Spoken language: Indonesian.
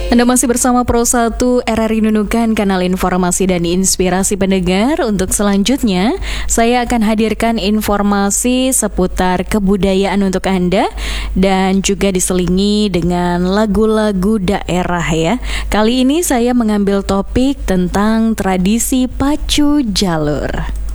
Anda masih bersama Pro 1 RRI Nunukan, kanal informasi dan inspirasi pendengar. Untuk selanjutnya, saya akan hadirkan informasi seputar kebudayaan untuk Anda dan juga diselingi dengan lagu-lagu daerah ya. Kali ini saya mengambil topik tentang tradisi pacu jalur.